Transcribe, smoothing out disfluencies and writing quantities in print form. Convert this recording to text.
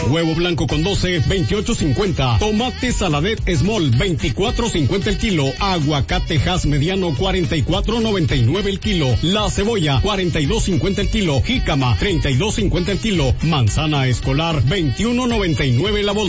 Huevo blanco con 12, 28.50. Tomate Saladet Small, 24.50 el kilo. Aguacate Hass mediano, 44.99 el kilo. La cebolla, 42.50 el kilo. Jícama, 32.50 el kilo. Manzana escolar, 21.99 la bolsa.